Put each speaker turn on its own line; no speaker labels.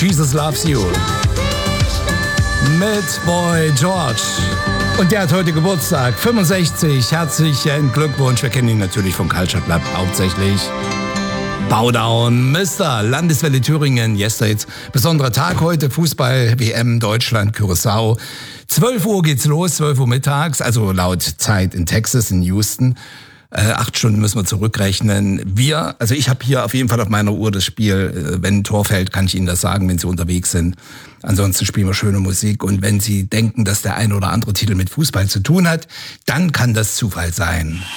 Jesus Loves You mit Boy George. Und der hat heute Geburtstag, 65. Herzlichen Glückwunsch. Wir kennen ihn natürlich vom Culture Club hauptsächlich. Bowdown, Mr. Landeswelle Thüringen, Yesterdays. Besonderer Tag heute, Fußball-WM Deutschland, Curaçao. 12 Uhr geht's los, 12 Uhr mittags, also laut Zeit in Texas, in Houston. 8 Stunden müssen wir zurückrechnen. Ich habe hier auf jeden Fall auf meiner Uhr das Spiel. Wenn ein Tor fällt, kann ich Ihnen das sagen, wenn Sie unterwegs sind. Ansonsten spielen wir schöne Musik. Und wenn Sie denken, dass der ein oder andere Titel mit Fußball zu tun hat, dann kann das Zufall sein.